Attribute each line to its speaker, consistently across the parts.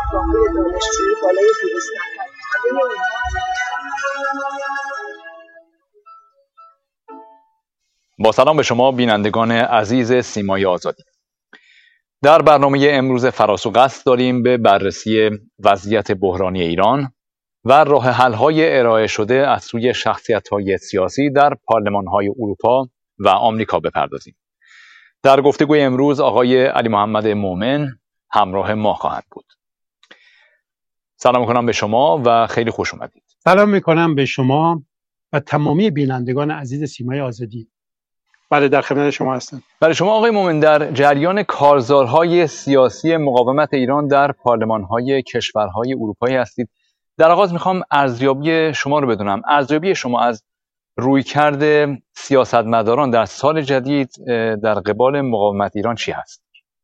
Speaker 1: دانشگاه‌های دانشجویی بالای 200 نفر. همه
Speaker 2: با سلام به شما بینندگان عزیز سیمای آزادی. در برنامه امروز فراس و قصد داریم به بررسی وضعیت بحرانی ایران و راه حل‌های ارائه شده از سوی شخصیت‌های سیاسی در پارلمان‌های اروپا و آمریکا بپردازیم. در گفتگوی امروز آقای علی محمد مومن همراه ما خواهند بود. سلام می‌کنم به شما و خیلی خوش اومدید.
Speaker 3: سلام می‌کنم به شما و تمامی بینندگان عزیز سیمای آزادی. بله، در خدمت شما هستم.
Speaker 2: برای شما آقای مومن، در جریان کارزارهای سیاسی مقاومت ایران در پارلمان‌های کشورهای اروپایی هستید. در آغاز میخوام ارزیابی شما رو بدونم. ارزیابی شما از رویکرد سیاستمداران در سال جدید در قبال مقاومت ایران چی هست؟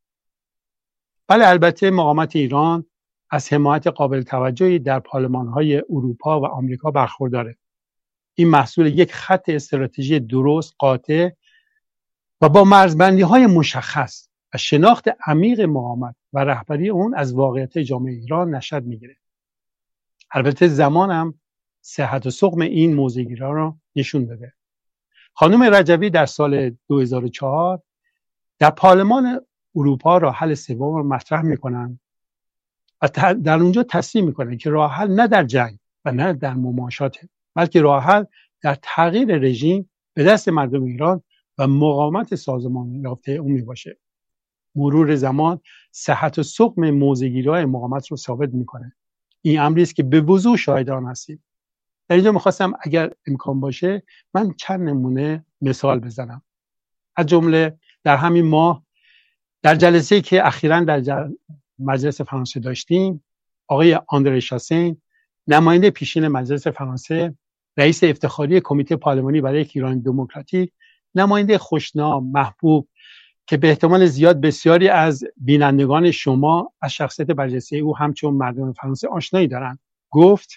Speaker 3: بله، البته مقاومت ایران از حمایت قابل توجهی در پارلمان‌های اروپا و آمریکا برخورداره. این محصول یک خط استراتژی درست، قاطع و با مرزبندی‌های مشخص و شناخت عمیق مقاومت و رهبری اون از واقعیت جامعه ایران نشأت میگیره. البته زمان هم صحت و سقم این موضع‌گیری‌ها رو نشون داده. خانم رجوی در سال 2004 در پارلمان اروپا راه حل سوم رو مطرح میکنن و در اونجا تصریح میکنن که راه حل نه در جنگ و نه در مماشاته، بلکه راه حل در تغییر رژیم به دست مردم ایران و مقاومت سازمان یافته اون میباشه. مرور زمان صحت و سقم موضع‌گیری‌های مقاومت رو ثابت میکنه. این امری است که به وضوح شاهدان هستیم. در اینجا میخواستم اگر امکان باشه من چند نمونه مثال بزنم. از جمله در همین ماه در جلسه‌ای که اخیراً در مجلس فرانسه داشتیم، آقای آندره شاسین، نماینده پیشین مجلس فرانسه، رئیس افتخاری کمیته پارلمانی برای ایران دموکراتیک، نماینده خوشنام، محبوب که به احتمال زیاد بسیاری از بینندگان شما از شخصیت برجسته او همچون مردم فرانسه آشنایی دارند، گفت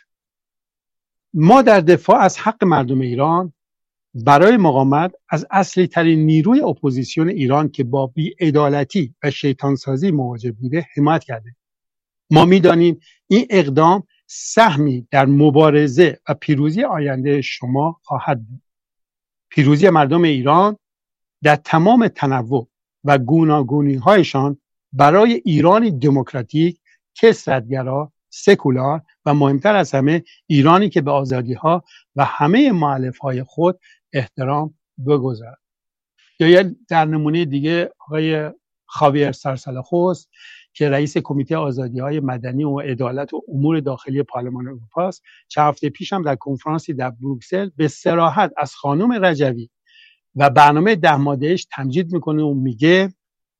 Speaker 3: ما در دفاع از حق مردم ایران برای مقاومت از اصلی ترین نیروی اپوزیسیون ایران که با بی‌عدالتی و شیطانسازی مواجه بوده حمایت کرده. ما می‌دانیم این اقدام سهمی در مبارزه و پیروزی آینده شما خواهد بود. پیروزی مردم ایران در تمام تنوع و گوناگونی‌هایشان برای ایرانی دموکراتیک، کثرت‌گرا، سکولار و مهمتر از همه ایرانی که به آزادی‌ها و همه مؤلفه‌های خود احترام بگذارد. یا در نمونه دیگه آقای خاویر سرسالخوست که رئیس کمیته آزادی‌های مدنی و عدالت و امور داخلی پارلمان اروپا است، چند هفته پیش هم در کنفرانسی در بروکسل به صراحت از خانم رجوی و برنامه 10 ماده‌اش تمجید میکنه و میگه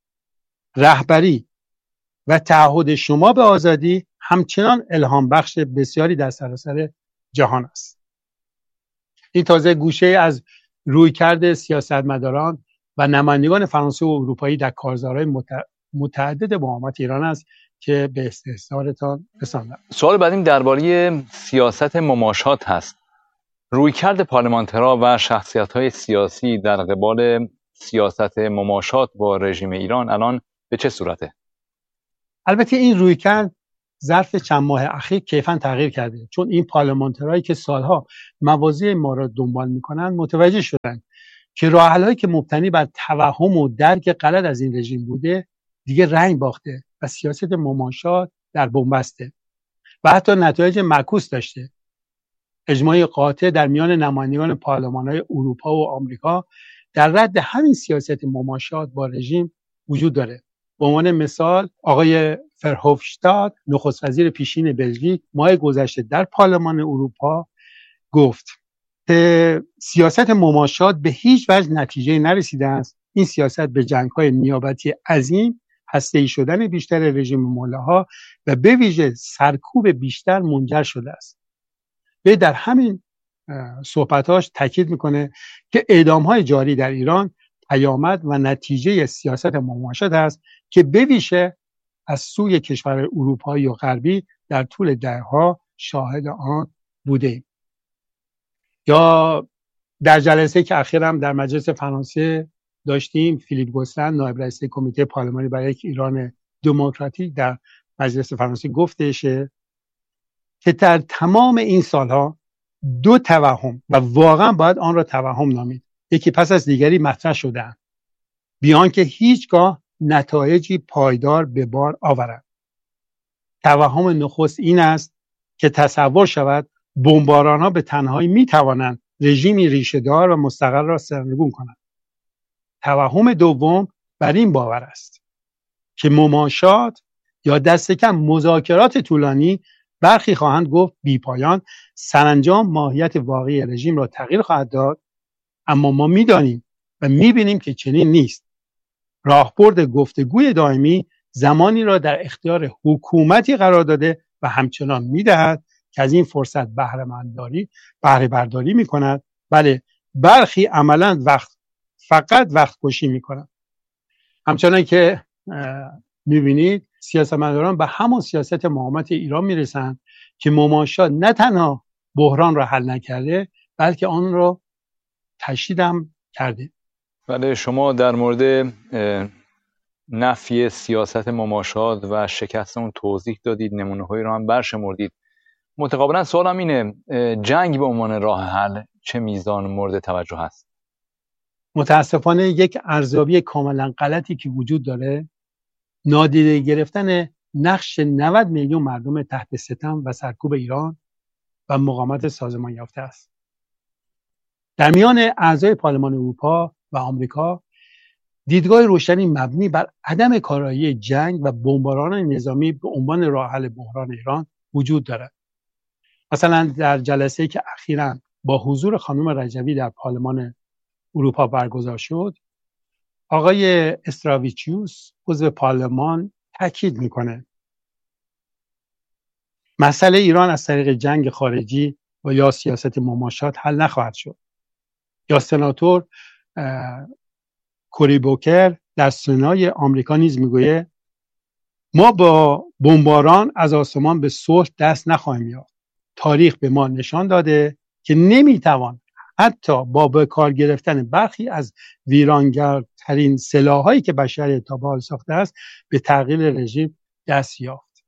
Speaker 3: رهبری و تعهد شما به آزادی همچنان الهام بخش بسیاری در سراسر جهان است. این تازه گوشه از رویکرد سیاستمداران و نمایندگان فرانسه و اروپایی در کارزارهای متعدد مقاومت ایران است که به استحضارتان رساندم.
Speaker 2: سوال بعدیم درباره سیاست مماشات هست. رویکرد پارلمانترها و شخصیت‌های سیاسی در قبال سیاست مماشات با رژیم ایران الان به چه صورته؟
Speaker 3: البته این رویکرد ظرف چند ماه اخیر کیفاً تغییر کرده، چون این پارلمانترهایی که سالها مواضع ما را دنبال میکنن متوجه شدن که راه حل‌هایی که مبتنی بر توهم و درک غلط از این رژیم بوده دیگه رنگ باخته و سیاست مماشات در بنبسته و حتی نتایج معکوس داشته. اجماع قاطع در میان نمایندگان پارلمان‌های اروپا و آمریکا در رد همین سیاست مماشات با رژیم وجود داره. به عنوان مثال آقای فرهوفشتاد، نخست وزیر پیشین بلژیک، ماه گذشته در پارلمان اروپا گفت که سیاست مماشات به هیچ وجه نتیجه نرسیده است. این سیاست به جنگ‌های نیابتی عظیم، هسته‌ای شدن بیشتر رژیم ملاها و به ویژه سرکوب بیشتر منجر شده است. و در همین صحبتاش تاکید میکنه که اعدام‌های جاری در ایران پیامد و نتیجه سیاست مماشات است که به ویژه از سوی کشور اروپایی و غربی در طول دهه‌ها شاهد آن بودیم. یا در جلسه که اخیراً در مجلس فرانسه داشتیم، فیلیپ گوسلند، نایب رئیس کمیته پارلمانی برای ایران دموکراتیک، در مجلس فرانسه گفتشه که در تمام این سالها دو توهم و واقعا باید آن را توهم نامید، یکی پس از دیگری مطرح شدند بیان که هیچگاه نتایجی پایدار به بار آورند. توهم نخست این است که تصور شود بمباران‌ها به تنهایی می‌توانند رژیمی ریشه‌دار و مستقر را سرنگون کنند. توهم دوم بر این باور است که مماشات یا دست کم مذاکرات طولانی، برخی خواهند گفت بی‌پایان، سرانجام ماهیت واقعی رژیم را تغییر خواهد داد، اما ما می‌دانیم و می‌بینیم که چنین نیست. راهبرد گفتگوی دائمی زمانی را در اختیار حکومتی قرار داده و همچنان می‌دهد که از این فرصت بهره برداری می‌کند. بله، برخی عملاً فقط وقت کشی می‌کنند. همچنان که می‌بینید سیاستمداران به همون سیاست مقاومت ایران میرسند که مماشات نه تنها بحران را حل نکرده بلکه آن را تشدید هم کرده.
Speaker 2: بله، شما در مورد نفی سیاست مماشات و شکست اون توضیح دادید، نمونه‌هایی رو هم برشمردید. متقابلا سوالم اینه، جنگ به عنوان راه حل چه میزان مورد توجه هست؟
Speaker 3: متاسفانه یک ارزیابی کاملا غلطی که وجود داره نادیده گرفتن نقش 90 میلیون مردم تحت ستم و سرکوب ایران و مقاومت سازمان یافته است. در میان اعضای پارلمان اروپا و آمریکا دیدگاه روشنی مبنی بر عدم کارایی جنگ و بمباران نظامی به عنوان راه حل بحران ایران وجود دارد. مثلا در جلسه‌ای که اخیراً با حضور خانم رجوی در پارلمان اروپا برگزار شد، آقای استراویچیوس عضو پارلمان تاکید میکنه مسئله ایران از طریق جنگ خارجی و یا سیاست مماشات حل نخواهد شد. یا سناتور کوری بوکر در سنای آمریکا نیز میگویه ما با بمباران از آسمان به صلح دست نخواهیم یافت. تاریخ به ما نشان داده که نمیتوان حتی با به کار گرفتن برخی از ویرانگرترین سلاح‌هایی که بشریت تا به حال ساخته است به تغییر رژیم دست یافت.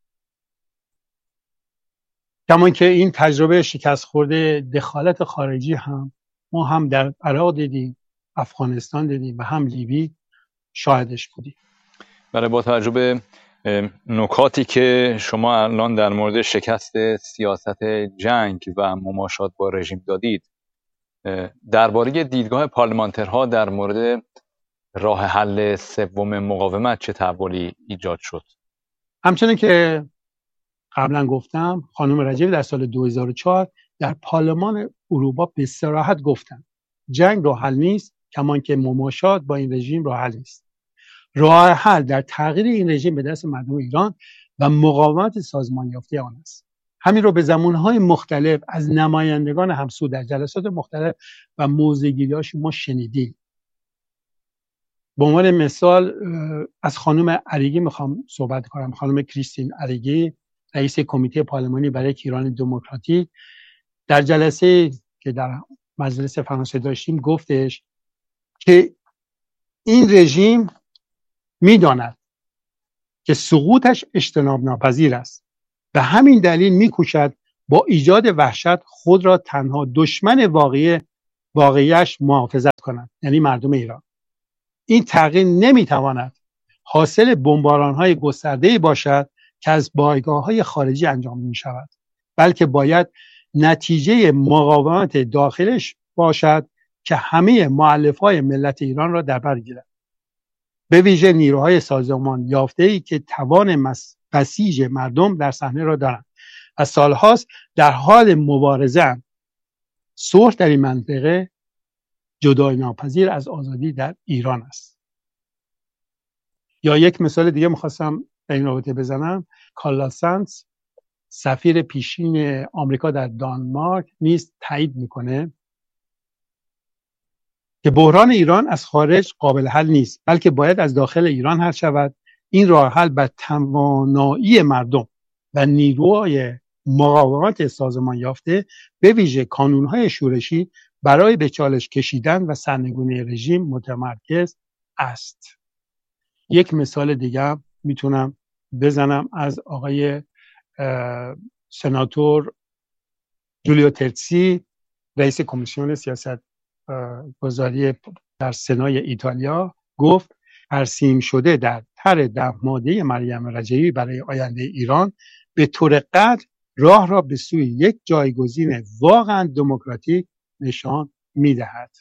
Speaker 3: کما که این تجربه شکست خورده دخالت خارجی ما هم در عراق دیدیم، افغانستان دیدیم و هم لیبی شاهدش بودیم.
Speaker 2: برای با توجه به نکاتی که شما الان در مورد شکست سیاست جنگ و مماشات با رژیم دادید، درباره دیدگاه پارلمانترها در مورد راه حل سوم مقاومت چه تحولی ایجاد شد؟
Speaker 3: همچنین که قبلا گفتم، خانم رجوی در سال 2004 در پارلمان اروپا به صراحت گفتند جنگ راه حل نیست، کما که مماشات با این رژیم راه حل نیست. راه حل در تغییر این رژیم به دست مردم ایران و مقاومت سازمان یافته آن است. همین رو به زمانهای مختلف از نمایندگان همسو در جلسات مختلف و موضع‌گیری‌هاش ما شنیدیم. به عنوان مثال از خانم اریگی میخوام صحبت کنم. خانم کریستین اریگی، رئیس کمیته پارلمانی برای ایران دموکراتیک، در جلسه که در مجلس فرانسه داشتیم گفتش که این رژیم میداند که سقوطش اجتناب ناپذیر است و همین دلیل میکوشد با ایجاد وحشت خود را تنها دشمن واقعیش محافظت کند، یعنی مردم ایران. این تغییر نمیتواند حاصل بمباران‌های گسترده‌ای باشد که از پایگاه‌های خارجی انجام می‌شود، بلکه باید نتیجه مقاومت داخلش باشد که همه مؤلفه‌های ملت ایران را در بر گیرد، به ویژه نیروهای سازمان یافته‌ای که توان بسیج مردم در صحنه را دارند و سالهاست در حال مبارزه. صلح در این منطقه جدای ناپذیر از آزادی در ایران است. یا یک مثال دیگه میخواستم در این رابطه بزنم. کارلا سانتز، سفیر پیشین آمریکا در دانمارک، نیز تایید میکنه که بحران ایران از خارج قابل حل نیست، بلکه باید از داخل ایران حل شود. این راه حل بر توانایی مردم و نیروهای مقاومت سازمان یافته، به ویژه کانونهای شورشی، برای به چالش کشیدن و سرنگونی رژیم متمرکز است. یک مثال دیگه میتونم بزنم از آقای سناتور جولیو ترسی، رئیس کمیسیون سیاست گذاری در سنای ایتالیا، گفت ترسیم شده در طرح 10 ماده مریم رجوی برای آینده ایران به طور قطع راه را به سوی یک جایگزین واقعا دموکراتیک نشان می‌دهد.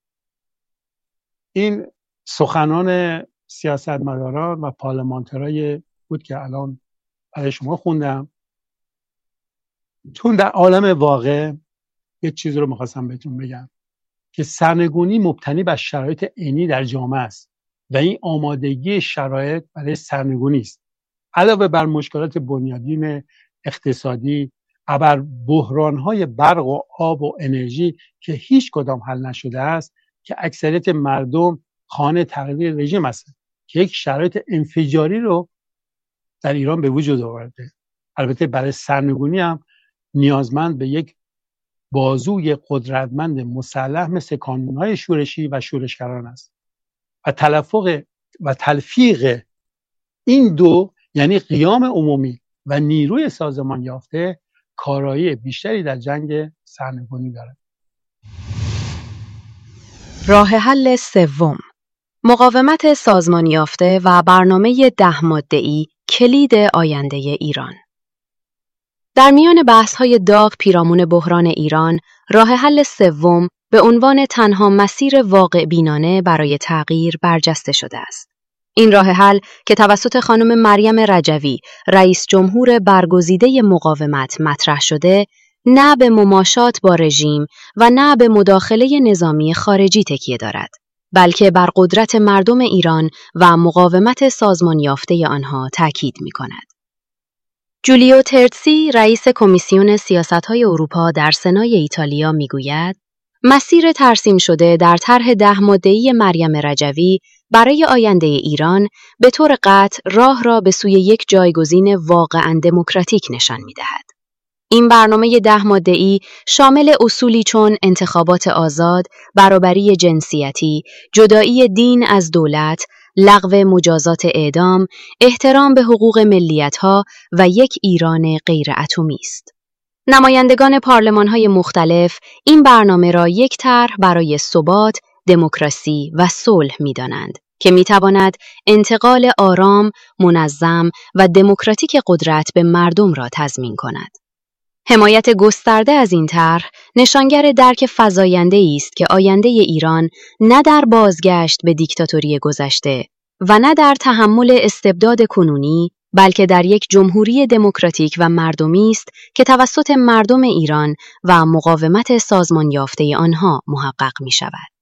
Speaker 3: این سخنان سیاستمداران و پارلمانترای بود که الان برای شما خوندم، چون در عالم واقع یه چیزی رو می‌خواستم بهتون بگم که سرنگونی مبتنی بر شرایط عینی در جامعه است و این آمادگی شرایط برای سرنگونی است. علاوه بر مشکلات بنیادین اقتصادی، بر بحران‌های برق و آب و انرژی که هیچ کدام حل نشده است که اکثریت مردم خانه تغییر رژیم است که یک شرایط انفجاری رو در ایران به وجود آورده. البته برای سرنگونی هم نیازمند به یک بازوی قدرتمند مسلح مثل کانون‌های شورشی و شورشگران است و تلفیق این دو، یعنی قیام عمومی و نیروی سازمان یافته، کارایی بیشتری در جنگ سرنگونی دارد.
Speaker 4: راه حل سوم، مقاومت سازمان یافته و برنامه 10 ماده‌ای کلید آینده ایران. در میان بحث‌های داغ پیرامون بحران ایران، راه حل سوم به عنوان تنها مسیر واقع بینانه برای تغییر برجسته شده است. این راه حل که توسط خانم مریم رجوی، رئیس جمهور برگزیده مقاومت مطرح شده، نه به مماشات با رژیم و نه به مداخله نظامی خارجی تکیه دارد، بلکه بر قدرت مردم ایران و مقاومت سازمان یافته آنها تاکید می‌کند. جولیو ترسی، رئیس کمیسیون سیاست‌های اروپا در سنای ایتالیا میگوید: مسیر ترسیم شده در طرح 10 ماده‌ای مریم رجوی برای آینده ایران به طور قطع راه را به سوی یک جایگزین واقعاً دموکراتیک نشان می‌دهد. این برنامه 10 ماده‌ای شامل اصولی چون انتخابات آزاد، برابری جنسیتی، جدایی دین از دولت، لغو مجازات اعدام، احترام به حقوق ملیت‌ها و یک ایران غیر اتمی است. نمایندگان پارلمان‌های مختلف این برنامه را یک طرح برای ثبات، دموکراسی و صلح می‌دانند که می‌تواند انتقال آرام، منظم و دموکراتیک قدرت به مردم را تضمین کند. حمایت گسترده از این طرح نشانگر درک فزاینده‌ای است که آینده ایران نه در بازگشت به دیکتاتوری گذشته و نه در تحمل استبداد کنونی، بلکه در یک جمهوری دموکراتیک و مردمی است که توسط مردم ایران و مقاومت سازمان یافته آنها محقق می شود.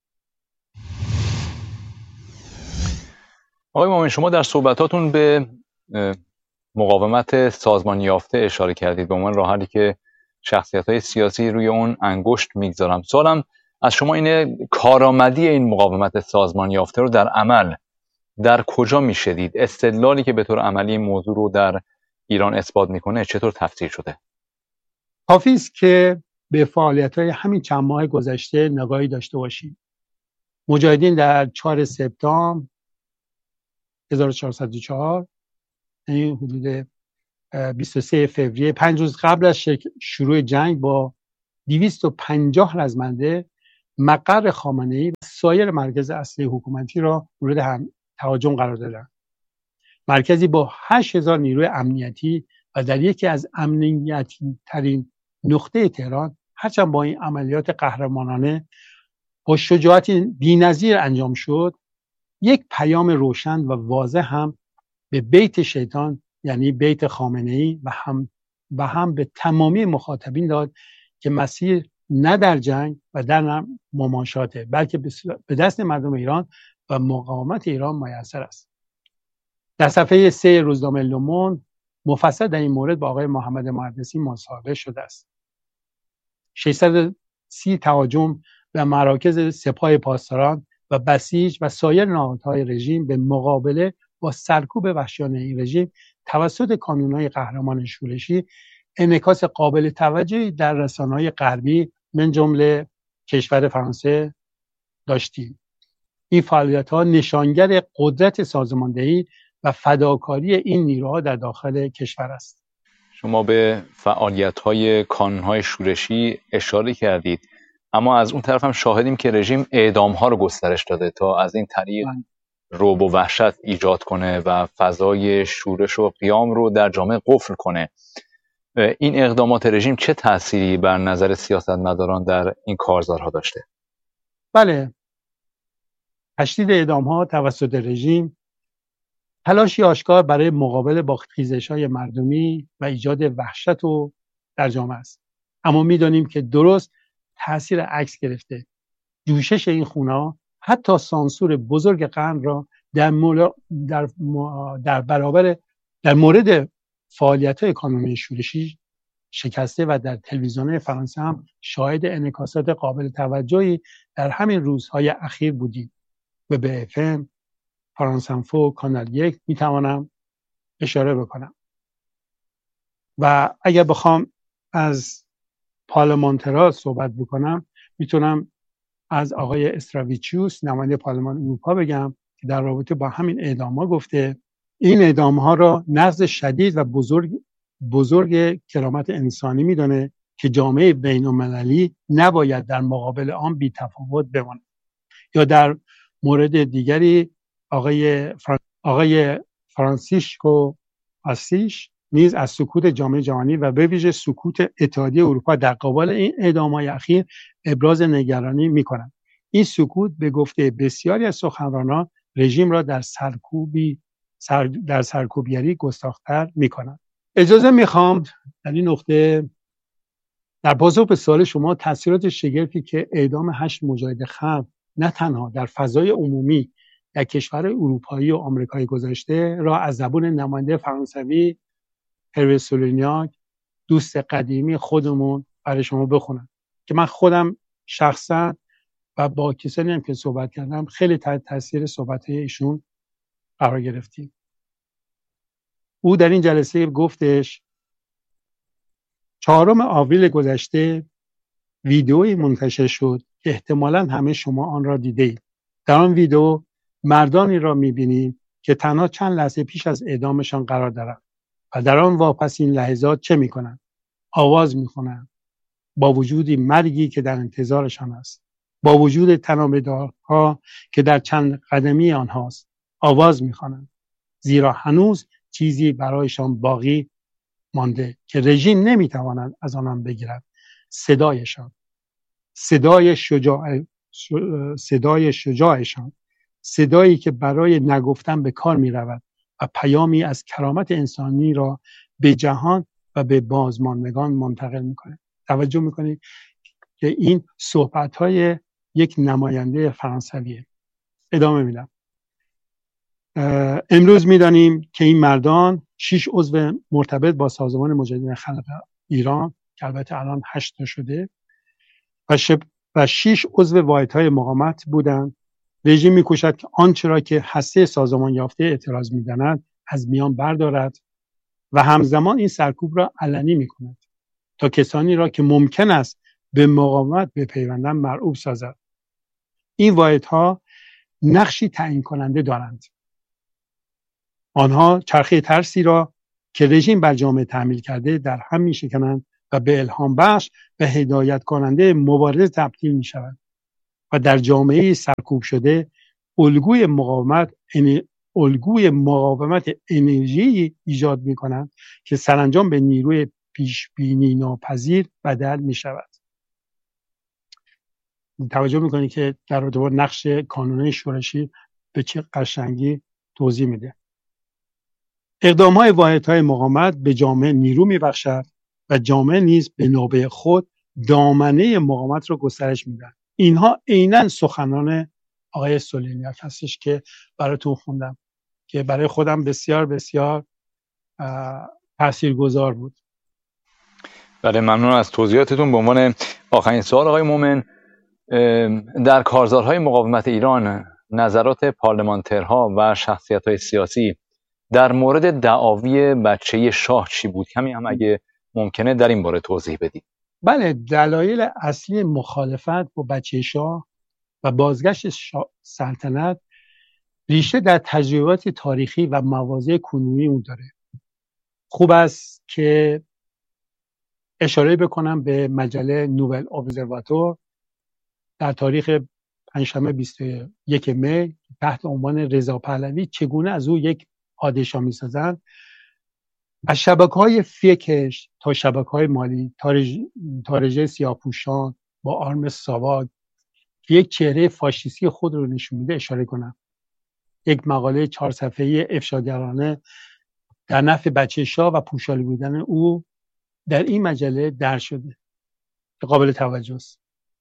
Speaker 2: آقای مومن، شما در صحبتاتون به مقاومت سازمان یافته اشاره کردید به عنوان راه حلی که شخصیت‌های سیاسی روی اون انگشت میگذارم. سوالم از شما اینه، کارآمدی این مقاومت سازمان یافته رو در عمل در کجا میشدید؟ استدلالی که به طور عملی این موضوع رو در ایران اثبات میکنه چطور تفسیر شده؟
Speaker 3: کافی است که به فعالیت‌های همین چند ماه گذشته نگاهی داشته باشیم. مجاهدین در 4 سپتامبر 1404، یعنی حدود 23 فوریه، 5 روز قبل از شروع جنگ، با 250 رزمنده مقر خامنه‌ای و سایر مرکز اصلی حکومتی را مورد تهاجم قرار دادند. مرکزی با 8000 نیروی امنیتی و در یکی از امنیتی ترین نقطه تهران، هرچند با این عملیات قهرمانانه با شجاعتی بی‌نظیر انجام شد، یک پیام روشن و واضح هم به بیت شیطان، یعنی بیت خامنه‌ای و هم به تمامی مخاطبین داد که مسیر نه در جنگ و در مماشاته، بلکه به دست مردم ایران و مقاومت ایران میسر است. در صفحه 3 روزنامه لوموند مفصل در این مورد با آقای محمد مهندسی مصاحبه شده است. 630 تهاجم به مراکز سپاه پاسداران و بسیج و سایر نهادهای رژیم به مقابله با سرکوب وحشیانه این رژیم توسط کانون‌های قهرمان شورشی انعکاس قابل توجهی در رسانه‌های غربی من جمله کشور فرانسه داشتیم. این فعالیت‌ها نشانگر قدرت سازماندهی و فداکاری این نیروها در داخل کشور است.
Speaker 2: شما به فعالیت‌های کانون‌های شورشی اشاره کردید، اما از اون طرف هم شاهدیم که رژیم اعدام‌ها رو گسترش داده تا از این طریق رعب و وحشت ایجاد کنه و فضای شورش و قیام رو در جامعه قفل کنه. این اقدامات رژیم چه تأثیری بر نظر سیاستمداران در این کارزارها داشته؟
Speaker 3: بله، تشدید اعدام‌ها توسط رژیم تلاشی آشکار برای مقابله با خیزش‌های مردمی و ایجاد وحشت و در جامعه است. اما می‌دانیم که درست تأثیر عکس گرفته. جوشش این خونه‌ها حتی سانسور بزرگ قرن را در مورد فعالیت‌های کانونی شورشی شکسته و در تلویزیون‌های فرانسه هم شاهد انعکاسات قابل توجهی در همین روزهای اخیر بودیم و به FM، فرانس انفو، کانال 1 میتوانم اشاره بکنم. و اگر بخوام از پارلمانترها صحبت بکنم، میتونم از آقای استراویچیوس نماینده پارلمان اروپا بگم که در رابطه با همین اعدام‌ها گفته این اعدام‌ها را نقض شدید و بزرگ کرامت انسانی میدونه که جامعه بین‌المللی نباید در مقابل آن بی‌تفاوت بماند. یا در مورد دیگری آقای فرانسیسکو آسیش نیز از سکوت جامعه جهانی و به ویژه سکوت اتحادیه اروپا در قبال این اعدام‌های اخیر ابراز نگرانی می‌کنند. این سکوت به گفته بسیاری از سخنرانان رژیم را در سرکوبگری گستاخ‌تر می‌کند. اجازه می‌خوام در این نقطه در پاسخ به سوال شما تاثیرات شگرفی که اعدام 8 مجاهد خلق نه تنها در فضای عمومی در کشور اروپایی و آمریکایی گذاشته را از زبان نماینده فرانسوی هروی سولینیاک دوست قدیمی خودمون برای شما بخونم که من خودم شخصا و با کسانی هم که صحبت کردم خیلی تحت تاثیر صحبت‌های ایشون قرار گرفتیم. او در این جلسه گفتش 4 آوریل گذشته ویدئویی منتشر شد که احتمالاً همه شما آن را دیدید. در آن ویدئو مردانی را می‌بینید که تنها چند لحظه پیش از اعدامشان قرار دارند و در آن واپسین لحظات چه می‌کنند؟ آواز می‌خوانند با وجودی مرگی که در انتظارشان است، با وجود تنابدارها که در چند قدمی آنهاست. آواز می‌خوانند زیرا هنوز چیزی برایشان باقی مانده که رژیم نمی‌تواند از آنان بگیرد. صدای شجاعشان، صدایی که برای نگفتن به کار می رود و پیامی از کرامت انسانی را به جهان و به بازماندگان منتقل می کنه. توجه می کنید که این صحبت های یک نماینده فرانسویه. ادامه میدم. امروز می دانیم که این مردان 6 عضو مرتبط با سازمان مجاهدین خلق ایران که البته الان 8 شده و 6 عضو واحدهای مقاومت بودند. رژیم می‌کوشد که آنچه را که هسته سازمان یافته اعتراض می‌داند از میان بردارد و همزمان این سرکوب را علنی می‌کند تا کسانی را که ممکن است به مقاومت بپیوندند مرعوب سازد. این واحدها نقشی تعیین کننده دارند. آنها چرخه ترسی را که رژیم بر جامعه تحمیل کرده در هم می‌شکنند و به الهام بخش و هدایت کننده مبارزه تبدیل می‌شوند و در جامعه سرکوب شده الگوی مقاومت انرژی ایجاد می‌کنند که سرانجام به نیروی پیشبینی ناپذیر بدل می‌شود. توجه می‌کنید که در رابطه با نقش کانونی شورشی به چه قشنگی توضیح میده. اقدام‌های واحدهای مقاومت به جامعه نیرو می‌بخشد و جامعه نیز به نوبه خود دامنه مقاومت را گسترش می‌دهد. اینها عیناً سخنان آقای سولینیاک هستش که براتون خوندم که برای خودم بسیار بسیار تاثیرگذار بود.
Speaker 2: بله، ممنون از توضیحاتتون. به عنوان آخرین سوال آقای مومن، در کارزارهای مقاومت ایران نظرات پارلمانترها و شخصیت‌های سیاسی در مورد دعاوی بچه شاه چی بود؟ کمی هم اگه ممکنه در این باره توضیح بدید.
Speaker 3: بله، دلایل اصلی مخالفت با بچه شاه و بازگشت سلطنت ریشه در تجربیات تاریخی و مواضع کنونی اون داره. خوب است که اشاره بکنم به مجله نوول ابزرواتور در تاریخ پنجشنبه 21 می تحت عنوان رضا پهلوی چگونه از او یک پادشاه می‌سازند، از شبکه‌های فیکش تا شبکه‌های مالی تا رژه سیاه‌پوشان با آرم ساواک که یک چهره فاشیستی خود رو نشون میده اشاره کنم. یک مقاله 4 صفحه‌ای افشاگرانه در نفع بچه شاه و پوشالی بودن او در این مجله در شده که قابل توجه است.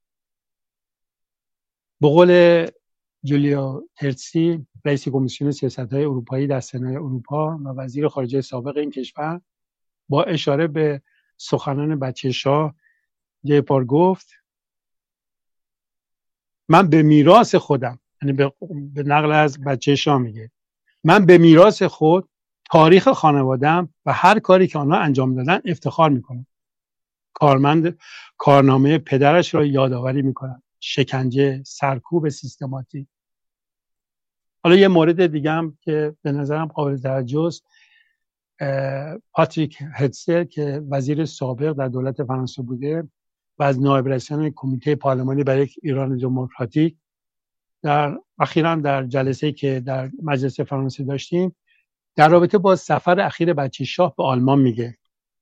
Speaker 3: به قول جولیو ترسی، رئیس کمیسیون سیاست‌های اروپایی در سنای اروپا و وزیر خارجه سابق این کشور، با اشاره به سخنان بچه شاه یه بار گفت من به میراث خودم، یعنی به نقل از بچه شاه میگه، من به میراث خود، تاریخ خانواده‌ام و هر کاری که آنها انجام دادن افتخار میکنم. کارنامه پدرش را یادآوری میکنم. شکنجه، سرکوب سیستماتیک. حالا یه مورد دیگه هم که به نظرم قابل توجه است، پاتریک هتسل که وزیر سابق در دولت فرانسه بوده و از نایب رئیسان کمیته پارلمانی برای ایران دموکراتیک، اخیراً در جلسه‌ای که در مجلس فرانسه داشتیم در رابطه با سفر اخیر بچه شاه به آلمان میگه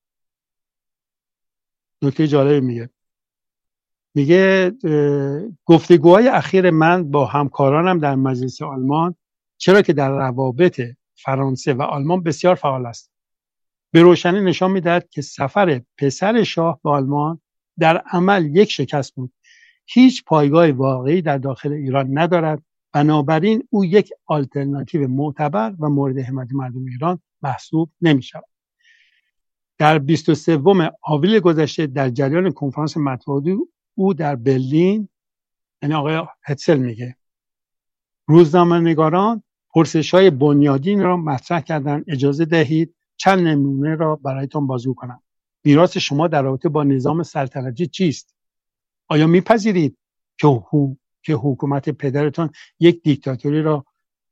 Speaker 3: نکته جالب میگه گفتگوهای اخیر من با همکارانم در مجلس آلمان، چرا که در روابط فرانسه و آلمان بسیار فعال است، به روشنی نشان میدهد که سفر پسر شاه به آلمان در عمل یک شکست بود. هیچ پایگاه واقعی در داخل ایران ندارد، بنابراین او یک آلترناتیو معتبر و مورد حمایت مردم ایران محسوب نمی‌شود. در 23 آوریل گذشته در جریان کنفرانس مطبوعاتی او در برلین، یعنی آقای هتسل میگه، روزنامه‌نگاران پرسش‌های بنیادین را مطرح کردند. اجازه دهید چند نمونه را برایتان بازگو کنم. میراث شما در رابطه با نظام سلطنتی چیست؟ آیا میپذیرید که حکومت پدرتان یک دیکتاتوری را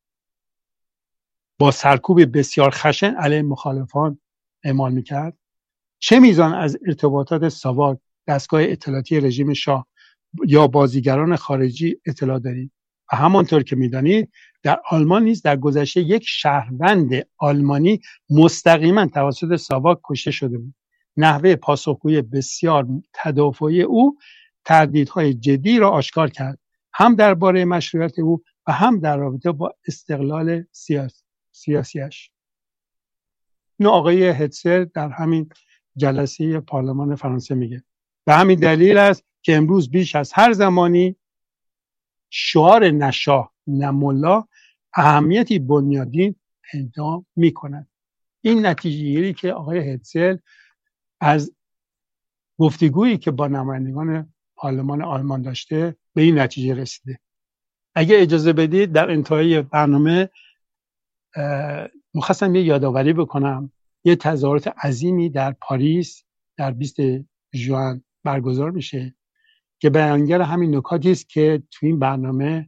Speaker 3: با سرکوب بسیار خشن علیه مخالفان اعمال میکرد؟ چه میزان از ارتباطات ساواک، دستگاه اطلاعاتی رژیم شاه یا بازیگران خارجی اطلاع دارید؟ و همانطور که میدانید در آلمان نیز در گذشته یک شهروند آلمانی مستقیما توسط ساواک کشته شده بود. نحوه پاسخگویی بسیار تدافعی او تردیدهای جدی را آشکار کرد، هم درباره مشروعیت او و هم در رابطه با استقلال سیاسیش. اینو آقای هتسل در همین جلسه پارلمان فرانسه میگه. به همین دلیل است که امروز بیش از هر زمانی شعار نشاه نمولا اهمیتی بنیادین پیدا میکند. این نتیجه‌گیری که آقای هتسل از گفتگویی که با نمایندگان پارلمان آلمان داشته به این نتیجه رسیده. اگه اجازه بدید در انتهای برنامه می‌خواستم یه یادآوری بکنم. یه تظاهرات عظیمی در پاریس در 20 ژوئن برگزار میشه که بیانگر همین نکاتی است که تو این برنامه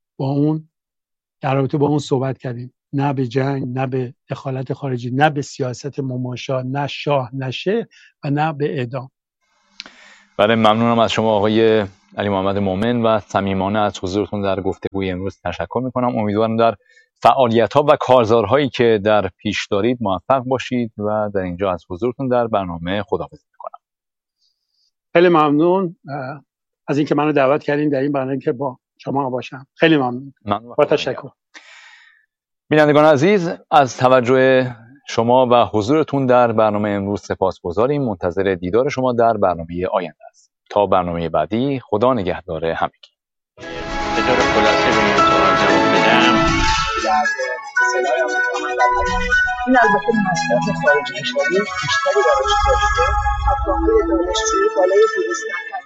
Speaker 3: در رابطه با اون صحبت کردیم. نه به جنگ، نه به دخالت خارجی، نه به سیاست مماشا، نه شاه، نه شه و نه به اعدام.
Speaker 2: بله، ممنونم از شما آقای علی محمد مومن و صمیمانه از حضورتون در گفتگوی امروز تشکر میکنم. امیدوارم در فعالیت‌ها و کارزارهایی که در پیش دارید موفق باشید و در اینجا از حضورتون در برنامه خداحافظی میکنم.
Speaker 3: خیلی ممنون از اینکه منو دعوت کردین در این برنامه که با شما باشم. خیلی ممنون. با تشکر.
Speaker 2: بینندگان عزیز، از توجه شما و حضورتون در برنامه امروز سپاسگزاریم. منتظر دیدار شما در برنامه آینده است. تا برنامه بعدی، خدا نگهدار همگی.
Speaker 5: به طور خلاصه به این سوال جواب بدم.
Speaker 1: این البته مصرف خارج کشوری بیشتری براش داشته. افغان‌های دانشجوی بالای 200 نفر